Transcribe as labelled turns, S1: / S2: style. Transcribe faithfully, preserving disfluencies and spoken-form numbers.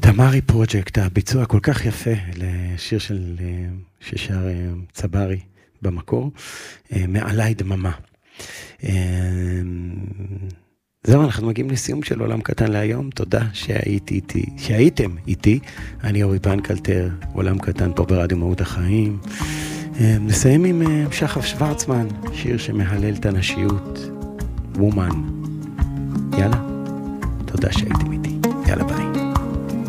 S1: צמרי פרוג'קט, הביצוע כל כך יפה לשיר של ששר צברי במקור, מעלי דממה. זהו, אנחנו מגיעים לסיום של עולם קטן להיום. תודה שהייתי איתי, שהייתם איתי. אני אורי פנקלטר, עולם קטן פה ברדיו מהות החיים. נסיים עם שחף שוורצמן, שיר שמהלל את הנשיות, וומן. יאללה, תודה שהייתם איתי. יאללה ביי.